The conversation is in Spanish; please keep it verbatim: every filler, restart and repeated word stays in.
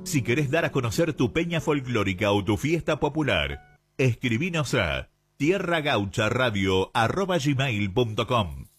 Si querés dar a conocer tu peña folclórica o tu fiesta popular, escribinos a tierra gaucha radio arroba gmail punto com.